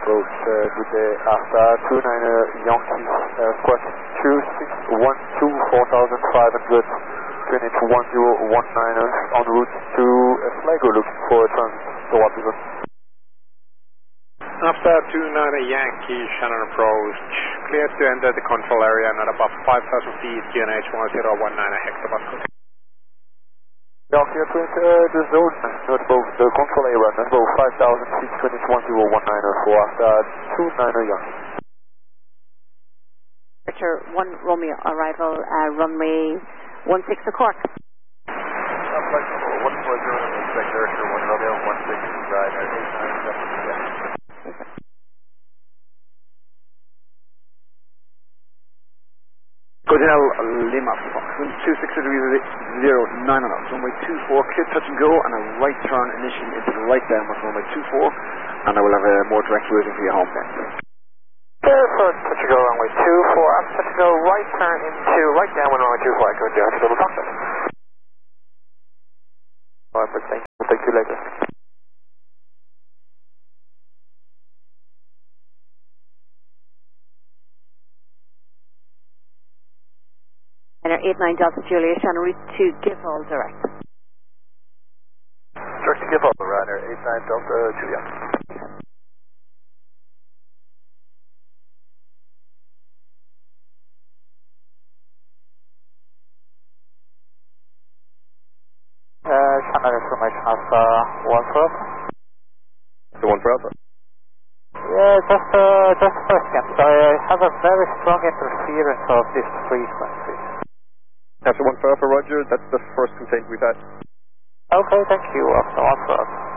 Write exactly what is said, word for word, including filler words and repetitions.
both, uh, good day, after two niner Yankee, uh, squad two six one two, four thousand five hundred, twenty to one zero one niner, en route to uh, Sligo, looking for a transit to Waterloo. After two niner Yankee, Shannon approach, clear to enter the control area, not above five thousand feet, G N H one zero one niner hectopascal. Yankee, to enter the zone, not above the control area, not above five thousand feet, twenty to one zero one niner, for after two niner Yankee. Archer one Romeo, arrival, uh, runway one six to Cork. one four zero, expect Archer one Romeo, one six, Ryanair eight nine seven. Hotel Lima, two six degrees zero nine on us, runway two four, clear touch and go, and a right turn initially into the right downward runway two four, and I will have a more direct routing for your home then. First touch and go, runway two four, up touch and go, right turn into right downward runway two four, I go down to double cockpit. Alright, but thank you, we'll take you later. eight nine Delta Juliet, on route to Gifford direct. Direct to Gifford, Ryanair eight nine Delta Juliet. Uh, channel information of uh, one for Alpha. The one for Alpha? Yeah, just, uh, just a second. I have a very strong interference of this frequency. After one for Alpha, Roger, that's the first complaint we've had. Okay, thank you. After one for Alpha.